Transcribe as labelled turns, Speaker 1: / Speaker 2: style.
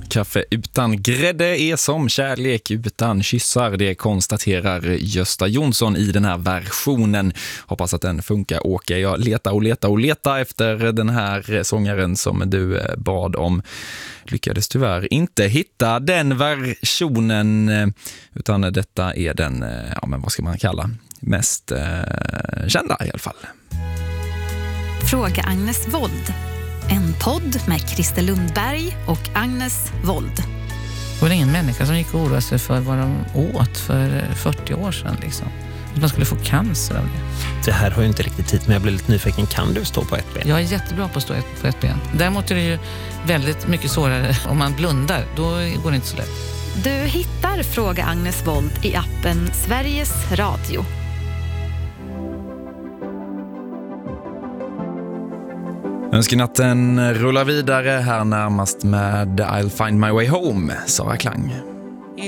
Speaker 1: Kaffe utan grädde är som kärlek utan kyssar, det konstaterar Gösta Jonsson i den här versionen. Hoppas att den funkar, Åke. Jag letar efter den här sångaren som du bad om. Lyckades tyvärr inte hitta den versionen, utan detta är den, ja men vad ska man kalla, mest kända i alla fall.
Speaker 2: Fråga Agnes Wold. En podd med Christer Lundberg och Agnes Wold.
Speaker 3: Det var ingen människa som gick och oroade sig för vad de åt för 40 år sedan. Liksom. Att man skulle få cancer av det.
Speaker 4: Det här har ju inte riktigt tid, men jag blir lite nyfiken. Kan du stå på ett ben?
Speaker 3: Jag är jättebra på att stå på ett ben. Däremot är det ju väldigt mycket svårare om man blundar. Då går det inte så lätt.
Speaker 2: Du hittar Fråga Agnes Wold i appen Sveriges Radio.
Speaker 1: Önskenatten rullar vidare här närmast med I'll Find My Way Home, Sara Klang.